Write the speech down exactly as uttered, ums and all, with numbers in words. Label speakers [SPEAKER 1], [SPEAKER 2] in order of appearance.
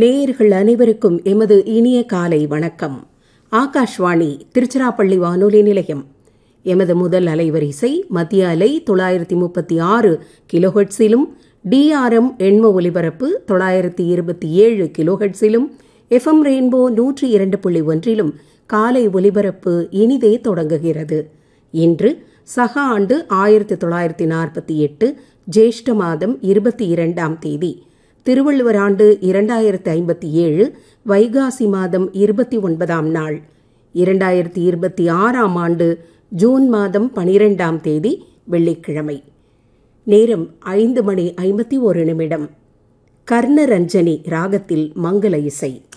[SPEAKER 1] நேயர்கள் அனைவருக்கும் எமது இனிய காலை வணக்கம். ஆகாஷ்வாணி திருச்சிராப்பள்ளி வானொலி நிலையம். எமது முதல் அலைவரிசை மத்திய அலை தொள்ளாயிரத்தி முப்பத்தி ஆறு கிலோஹெட்ஸிலும், டிஆர்எம் எண்ம ஒலிபரப்பு தொள்ளாயிரத்தி இருபத்தி ஏழு கிலோஹெட்ஸிலும், எஃப்எம் ரெயின்போ நூற்றி இரண்டு புள்ளி ஒன்றிலும் காலை ஒலிபரப்பு இனிதே தொடங்குகிறது. இன்று சக ஆண்டு ஆயிரத்தி தொள்ளாயிரத்தி நாற்பத்தி எட்டு ஜேஷ்ட மாதம் இருபத்தி இரண்டாம் தேதி, திருவள்ளுவர் ஆண்டு இரண்டாயிரத்தி ஐம்பத்தி ஏழு வைகாசி மாதம் இருபத்தி ஒன்பதாம் நாள், இரண்டாயிரத்தி இருபத்தி ஆறாம் ஆண்டு ஜூன் மாதம் பனிரெண்டாம் தேதி வெள்ளிக்கிழமை. நேரம் ஐந்து மணி ஐம்பத்தி ஒரு நிமிடம். கர்ணரஞ்சனி ராகத்தில் மங்கள இசை.